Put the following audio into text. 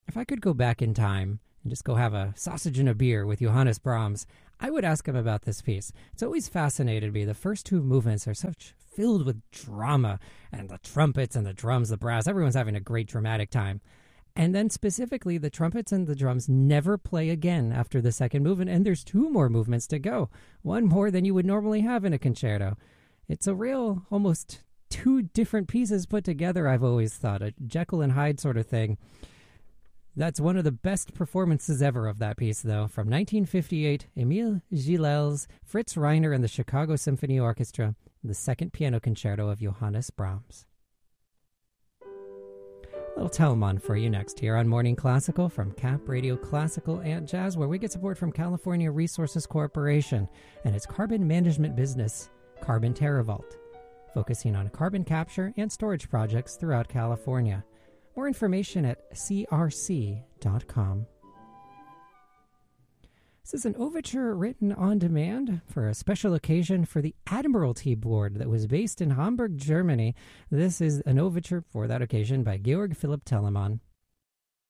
If I could go back in time and just go have a sausage and a beer with Johannes Brahms, I would ask him about this piece. It's always fascinated me. The first two movements are such filled with drama, and the trumpets and the drums, the brass, everyone's having a great dramatic time. And then specifically, the trumpets and the drums never play again after the second movement, and there's two more movements to go, one more than you would normally have in a concerto. It's a real, almost two different pieces put together, I've always thought, a Jekyll and Hyde sort of thing. That's one of the best performances ever of that piece, though, from 1958, Émile Gilels, Fritz Reiner, and the Chicago Symphony Orchestra, the second piano concerto of Johannes Brahms. A little Telemann for you next here on Morning Classical from Cap Radio Classical and Jazz, where we get support from California Resources Corporation and its carbon management business, Carbon TerraVault, focusing on carbon capture and storage projects throughout California. More information at crc.com. This is an overture written on demand for a special occasion for the Admiralty Board that was based in Hamburg, Germany. This is an overture for that occasion by Georg Philipp Telemann.